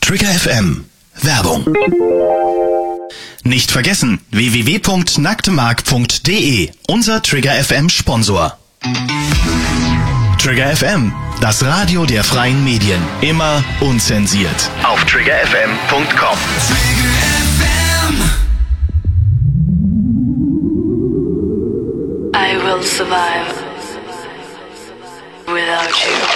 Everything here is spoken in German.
Trigger FM. Werbung. Nicht vergessen, www.nacktemark.de, unser Trigger FM Sponsor. Trigger FM, das Radio der freien Medien. Immer unzensiert. Auf triggerfm.com. I will survive without you.